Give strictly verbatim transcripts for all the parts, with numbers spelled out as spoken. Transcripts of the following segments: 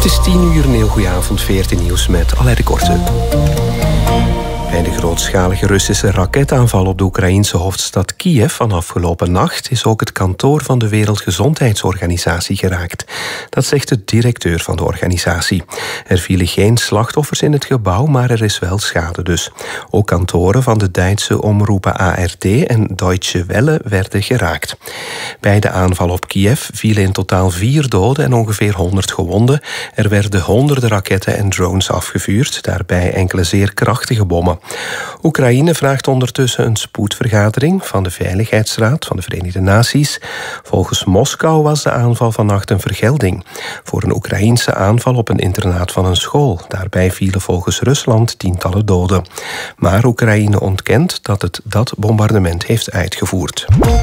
is tien uur, een heel goeie avond, veertien nieuws met Alain de Korte. Bij de grootschalige Russische raketaanval op de Oekraïense hoofdstad Kiev van afgelopen nacht is ook het kantoor van de Wereldgezondheidsorganisatie geraakt. Dat zegt de directeur van de organisatie. Er vielen geen slachtoffers in het gebouw, maar er is wel schade dus. Ook kantoren van de Duitse omroepen A R D en Deutsche Welle werden geraakt. Bij de aanval op Kiev vielen in totaal vier doden en ongeveer honderd gewonden. Er werden honderden raketten en drones afgevuurd, daarbij enkele zeer krachtige bommen. Oekraïne vraagt ondertussen een spoedvergadering van de Veiligheidsraad van de Verenigde Naties. Volgens Moskou was de aanval vannacht een vergelding voor een Oekraïense aanval op een internaat van een school. Daarbij vielen volgens Rusland tientallen doden. Maar Oekraïne ontkent dat het dat bombardement heeft uitgevoerd.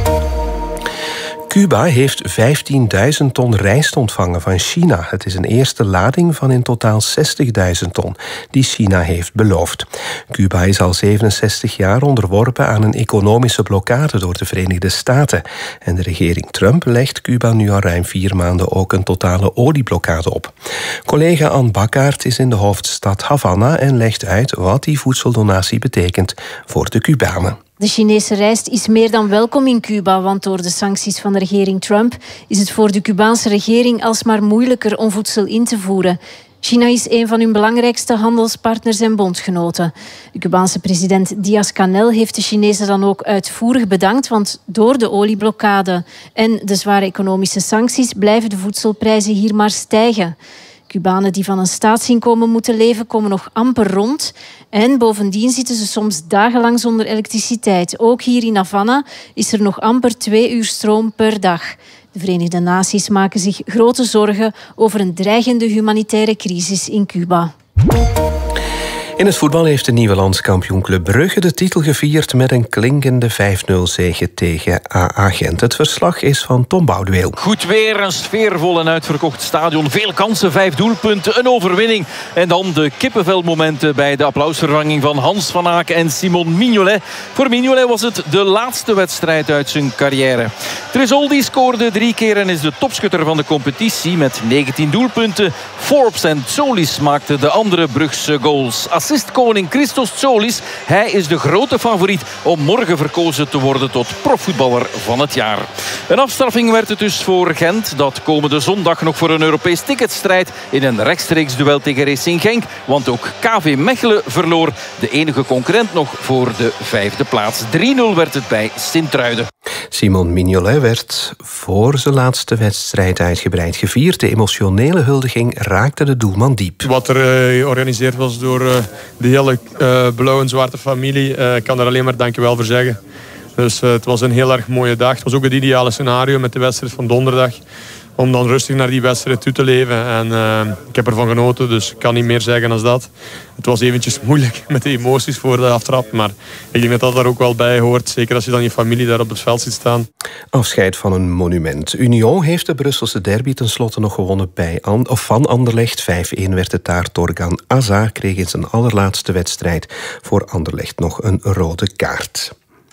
Cuba heeft vijftienduizend ton rijst ontvangen van China. Het is een eerste lading van in totaal zestigduizend ton die China heeft beloofd. Cuba is al zevenenzestig jaar onderworpen aan een economische blokkade door de Verenigde Staten. En de regering Trump legt Cuba nu al ruim vier maanden ook een totale olieblokkade op. Collega Anne Bakkaert is in de hoofdstad Havana en legt uit wat die voedseldonatie betekent voor de Cubanen. De Chinese rijst is meer dan welkom in Cuba, want door de sancties van de regering Trump is het voor de Cubaanse regering alsmaar moeilijker om voedsel in te voeren. China is een van hun belangrijkste handelspartners en bondgenoten. De Cubaanse president Díaz-Canel heeft de Chinezen dan ook uitvoerig bedankt, want door de olieblokkade en de zware economische sancties blijven de voedselprijzen hier maar stijgen. Cubanen die van een staatsinkomen moeten leven, komen nog amper rond. En bovendien zitten ze soms dagenlang zonder elektriciteit. Ook hier in Havana is er nog amper twee uur stroom per dag. De Verenigde Naties maken zich grote zorgen over een dreigende humanitaire crisis in Cuba. In het voetbal heeft de nieuwe landskampioen Club Brugge de titel gevierd met een klinkende vijf nul zege tegen A A Gent. Het verslag is van Tom Boudeweel. Goed weer, een sfeervol en uitverkocht stadion. Veel kansen, vijf doelpunten, een overwinning. En dan de kippenvelmomenten bij de applausvervanging van Hans van Aken en Simon Mignolet. Voor Mignolet was het de laatste wedstrijd uit zijn carrière. Tresoldi scoorde drie keer en is de topschutter van de competitie met negentien doelpunten. Forbes en Tsolis maakten de andere Brugse goals. Assistkoning Christos Tsolis, hij is de grote favoriet om morgen verkozen te worden tot profvoetballer van het jaar. Een afstraffing werd het dus voor Gent, dat komende zondag nog voor een Europees ticket strijdt in een rechtstreeks duel tegen Racing Genk, want ook K V Mechelen verloor, de enige concurrent nog voor de vijfde plaats. drie nul werd het bij Sint-Truiden. Simon Mignolet werd voor zijn laatste wedstrijd uitgebreid gevierd. De emotionele huldiging raakte de doelman diep. Wat er uh, georganiseerd was door uh, de hele uh, blauwe en zwarte familie, ik uh, kan daar alleen maar dankjewel voor zeggen. Dus uh, het was een heel erg mooie dag. Het was ook het ideale scenario met de wedstrijd van donderdag. Om dan rustig naar die wedstrijd toe te leven. En uh, ik heb ervan genoten, dus ik kan niet meer zeggen dan dat. Het was eventjes moeilijk met de emoties voor de aftrap. Maar ik denk dat dat er ook wel bij hoort. Zeker als je dan je familie daar op het veld ziet staan. Afscheid van een monument. Union heeft de Brusselse derby tenslotte nog gewonnen bij An- of van Anderlecht. vijf-een werd het daar. Torgan Azar kreeg in zijn allerlaatste wedstrijd voor Anderlecht nog een rode kaart.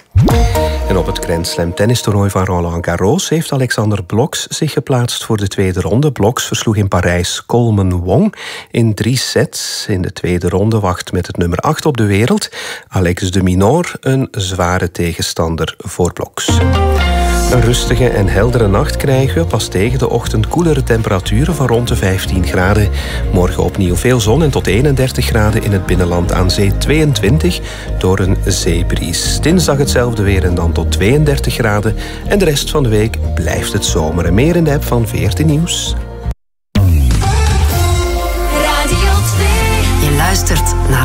En op het Grand Slam tennistoernooi van Roland Garros heeft Alexander Bloks zich geplaatst voor de tweede ronde. Bloks versloeg in Parijs Coleman Wong in drie sets. In de tweede ronde wacht met het nummer acht op de wereld Alex de Minaur een zware tegenstander voor Bloks. Een rustige en heldere nacht krijgen we. Pas tegen de ochtend koelere temperaturen van rond de vijftien graden. Morgen opnieuw veel zon en tot eenendertig graden in het binnenland, aan zee tweeëntwintig door een zeebries. Dinsdag hetzelfde weer en dan tot tweeëndertig graden. En de rest van de week blijft het zomer. En meer in de app van veertien Nieuws. Radio twee. Je luistert naar